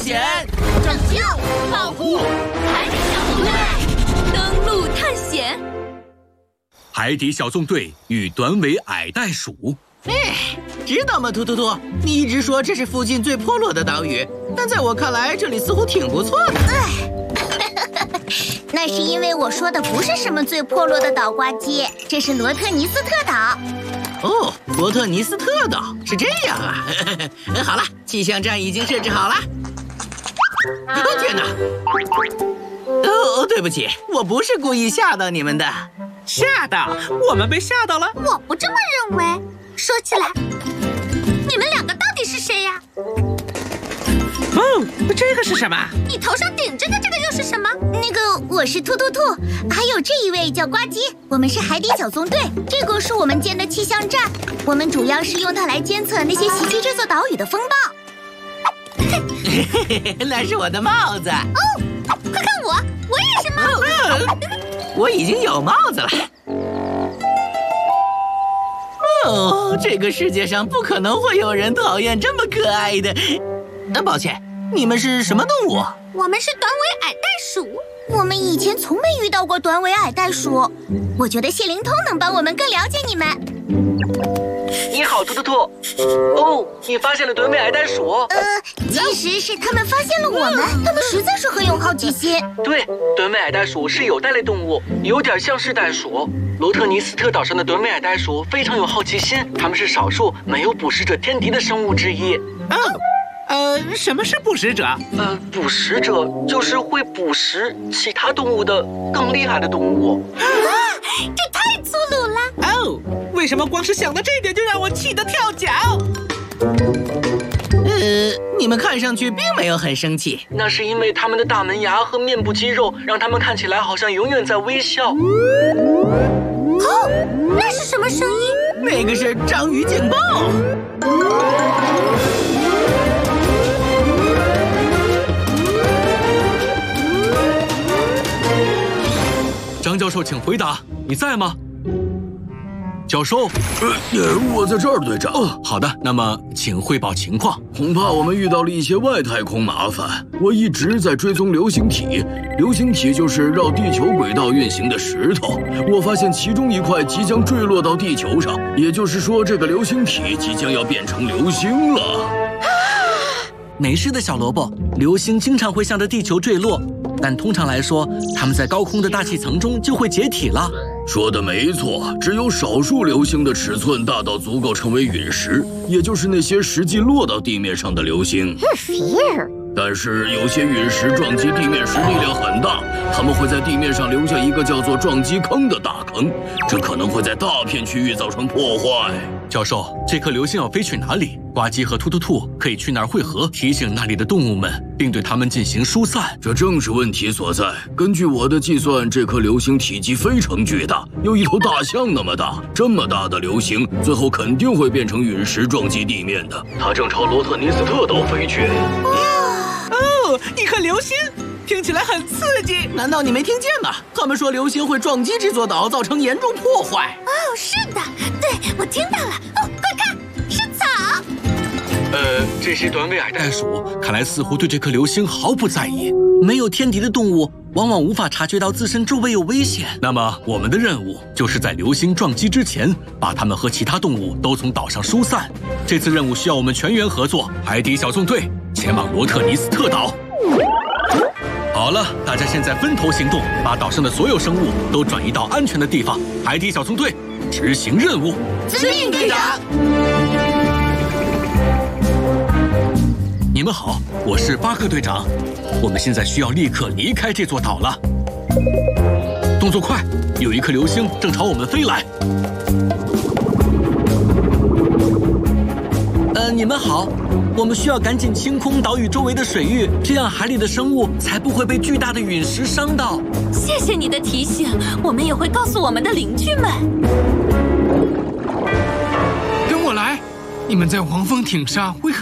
险， 拯救、 保护海底小纵队， 登陆探险。 海底小纵队与短尾矮袋鼠。 知道吗，突突突？你一直说这是附近最破落的岛屿，但在我看来，这里似乎挺不错的。 那是因为我说的不是什么最破落的岛，呱唧，这是罗特尼斯特岛。 哦，罗特尼斯特岛是这样啊。好了，气象站已经设置好了。哦天哪！哦，对不起，我不是故意吓到你们的。 吓到？我们被吓到了？ 我不这么认为。说起来，你们两个到底是谁呀？ 哦，这个是什么？ 你头上顶着的这个又是什么？那个我是突突兔，还有这一位叫呱唧，我们是海底小纵队。这个是我们建的气象站，我们主要是用它来监测那些袭击这座岛屿的风暴。 那是我的帽子。 哦，快看我也是帽子。 我已经有帽子了。哦，这个世界上不可能会有人讨厌这么可爱的。抱歉，你们是什么动物？ 我们是短尾矮袋鼠。我们以前从没遇到过短尾矮袋鼠。我觉得谢灵通能帮我们更了解你们。 你好，突突兔。哦，你发现了短尾矮袋鼠？ 其实是他们发现了我们，他们实在是很有好奇心。 对，短尾矮袋鼠是有袋类动物，有点像是袋鼠。罗特尼斯特岛上的短尾矮袋鼠非常有好奇心，它们是少数没有捕食者天敌的生物之一。 什么是捕食者？ 捕食者就是会捕食其他动物的更厉害的动物。 这太粗鲁了！ 哦，为什么光是想到这点就让我气得跳脚？ 你们看上去并没有很生气。 那是因为他们的大门牙和面部肌肉让他们看起来好像永远在微笑。 哦，那是什么声音？ 那个是章鱼警报。 张教授，请回答，你在吗？教授， 我在这儿，队长。 好的，那么请汇报情况。 恐怕我们遇到了一些外太空麻烦。我一直在追踪流星体，流星体就是绕地球轨道运行的石头。我发现其中一块即将坠落到地球上，也就是说，这个流星体即将要变成流星了。 没事的，小萝卜。流星经常会向着地球坠落，但通常来说，它们在高空的大气层中就会解体了。 说的没错，只有少数流星的尺寸大到足够成为陨石，也就是那些实际落到地面上的流星。但是有些陨石撞击地面时力量很大，它们会在地面上留下一个叫做撞击坑的大坑，这可能会在大片区域造成破坏。 教授，这颗流星要飞去哪里？呱唧和突突兔可以去那儿汇合，提醒那里的动物们，并对它们进行疏散。 这正是问题所在。根据我的计算，这颗流星体积非常巨大，有一头大象那么大。这么大的流星，最后肯定会变成陨石撞击地面的。它正朝罗特尼斯特岛飞去。 哦，一颗流星，听起来很刺激。 难道你没听见吗？他们说流星会撞击这座岛，造成严重破坏。 哦，是的，对，我听到了。哦，快看，是草。 这是短尾矮袋鼠， 看来似乎对这颗流星毫不在意。 没有天敌的动物往往无法察觉到自身周围有危险。 那么我们的任务就是在流星撞击之前，把它们和其他动物都从岛上疏散。这次任务需要我们全员合作，海底小纵队前往罗特尼斯特岛。好了，大家现在分头行动，把岛上的所有生物都转移到安全的地方。海底小纵队执行任务。 遵命，队长。 你们好，我是巴克队长。我们现在需要立刻离开这座岛了。动作快，有一颗流星正朝我们飞来。 你们好，我们需要赶紧清空岛屿周围的水域，这样海里的生物才不会被巨大的陨石伤到。 谢谢你的提醒，我们也会告诉我们的邻居们。 跟我来，你们在黄蜂艇上为何